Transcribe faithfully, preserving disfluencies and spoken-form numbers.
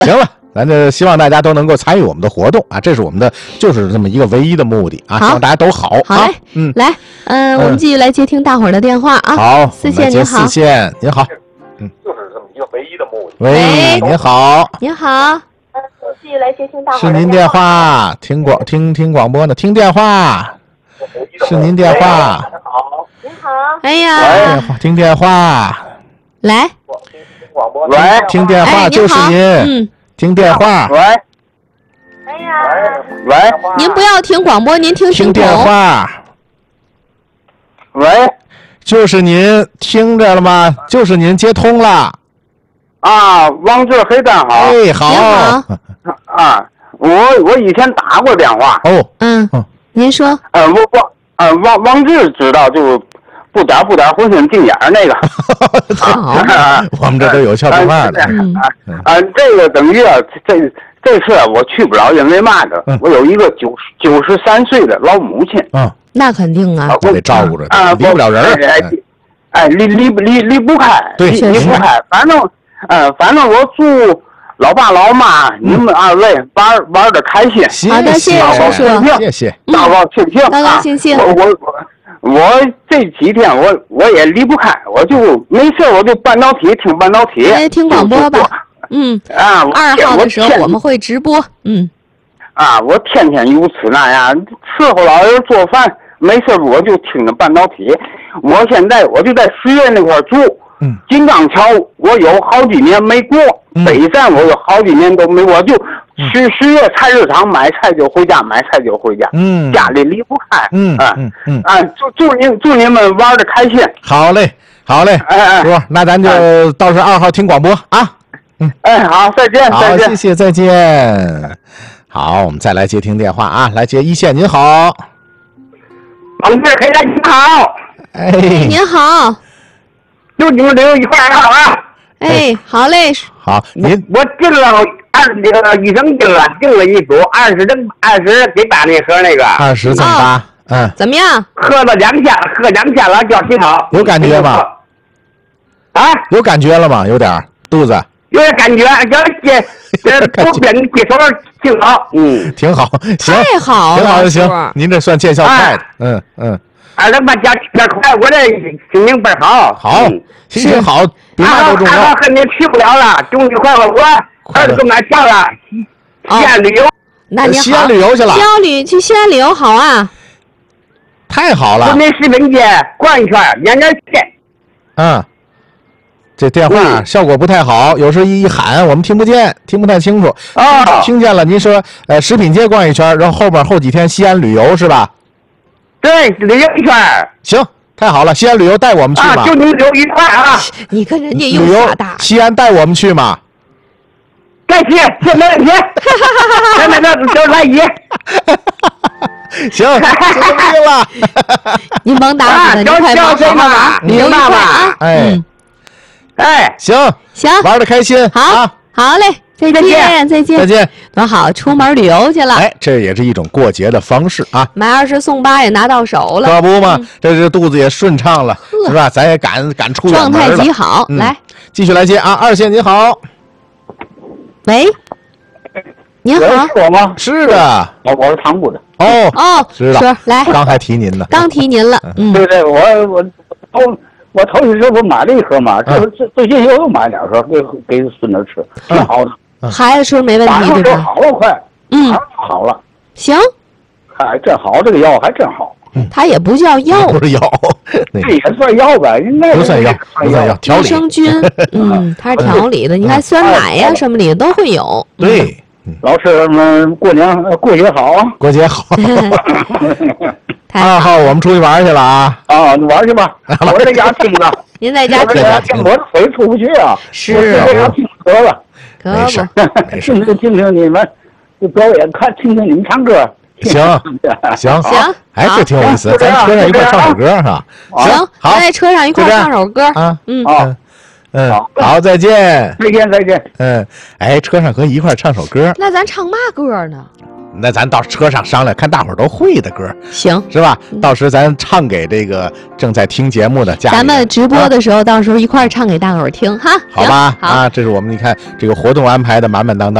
行了，咱这希望大家都能够参与我们的活动啊，这是我们的就是这么一个唯一的目的啊，希望大家都好。 好嘞，嗯，来，嗯，我们继续来接听大伙儿的电话啊。 好， 四线您好。 四线您好， 嗯，就是这么一个唯一的目的。 喂，您好。 您好。 继续来接听大伙儿的是您电话，听广听听广播呢，听电话。是您电话。 好，您好。 哎呀， 电话听电话。 来。 喂， 听电话就是您。 嗯， 听电话。 喂。 哎呀。 喂。 您不要听广播，您听听电话。 喂。 就是您听着了吗？就是您接通了。 啊，王志黑蛋好。 哎，好。 啊，我我以前打过电话。 哦。 嗯。您说。 呃，我王呃王王志知道就不点不点浑身进眼那个。 好。 我们这都有俏电话的。 嗯。 啊，这个等于啊，这这次我去不了，因为嘛的，我有一个九九十三岁的老母亲。 嗯。 那肯定啊。 我得照顾着。 啊， 离不了人。 哎，离离离离不开。 对， 离不开。反正，呃，反正我祝老爸老妈你们二位玩玩的开心。 好的，谢谢叔叔。 谢谢。 高高兴兴。 高高兴兴。 我我我这几天我我也离不开，我就没事我就半导体听半导体。 哎，听广播吧。嗯。 啊。 二号的时候我们会直播。嗯。 啊，我天天如此那样伺候老人做饭，没事我就听着半导体。我现在我就在十月那块住。 嗯。 金刚桥我有好几年没过， 嗯、 北站我有好几年都没，我就十、嗯、十月菜市场买菜就回家，买菜就回家。 嗯。 家里离不开。 嗯啊嗯嗯啊！祝祝您祝您们玩的开心。 好嘞，好嘞。 哎哎， 叔，那咱就到时二号听广播啊。嗯。 哎，好，再见，再见。 好，谢谢，再见。好，我们再来接听电话啊，来接一线，您好。 王志黑蛋，您好。 哎， 您好。 祝你们留一块儿好啊！ 哎，好嘞。 好，您我订了二那个医生订了订了一组二十整二十给八那盒那个二十赠八，嗯， 怎么样？ 喝了两天，喝两天了，叫挺好。 有感觉吗？ 啊？ 有感觉了吗？有点肚子。 有点感觉，要这这左边接手挺好，嗯， 挺好，行， 太好了， 挺好就行。您这算见效快的，嗯嗯。 啊，能把家点快，我这心情倍儿好。 好，心情好比嘛都重要。 俺俺和你去不了了，终于快活我儿子给买票了，西安旅游。 那你好， 西安旅游去了。 西安旅去西安旅游好啊， 太好了。 昆明食品街逛一圈，免点钱。 嗯。这电话效果不太好，有时一喊我们听不见，听不太清楚。 啊， 听见了，您说呃食品街逛一圈，然后后边后几天西安旅游是吧？ 对，旅游一圈。 行，太好了，西安旅游带我们去吗？ 啊，就你旅游一块啊！ 你跟人家又耍大。 西安带我们去吗？ 再去，这没问题。咱们这就来一。 行，就这么定了。 您甭打死他，您快忙好吧，旅游一块啊！ 哎。 哎， 行行， 玩的开心， 好，啊、好嘞，再见，再见， 再见， 多好，出门旅游去了。 哎，这也是一种过节的方式啊， 买二十送八也拿到手了， 可不嘛， 嗯、 这这肚子也顺畅了，是吧？咱也敢敢出远门了， 状态极好。 嗯、 来， 继续来接啊，二线你好， 喂，您好， 是我吗？ 是的， 我我是塘沽的。 哦哦， 知道， 来， 刚还提您呢， 刚提您了，嗯， 对对，我我我。我头一次不买了一盒嘛，这这最近又又买两盒给给孙子吃，挺好的。 孩子吃没问题，对吧？ 好了快， 嗯， 好了。 行， 还真好，这个药还真好。 它也不叫药， 不是药， 这也算药呗，应该不算药，不算药，调理。 益生菌，嗯，它是调理的。你看酸奶呀什么里都会有。 对， 老师们过年过节好， 过节好。二号我们出去玩去了啊！ 啊，你玩去吧，我在家听着。 您在家听着，我这腿出不去啊。 是啊，在家听得了。 可不， 听听听听你们表演，看听听你们唱歌。 行行行， 哎，这挺有意思，咱车上一块唱首歌哈。 行，好，在车上一块唱首歌啊。 嗯嗯嗯，好，再见， 再见，再见。 嗯，哎，车上可以一块唱首歌。 那咱唱嘛歌呢？ 那咱到车上商量，看大伙儿都会的歌， 行， 是吧？到时咱唱给这个正在听节目的家里人。 咱们直播的时候，到时候一块儿唱给大伙儿听哈。 好吧？ 好啊，这是我们你看这个活动安排的满满当当。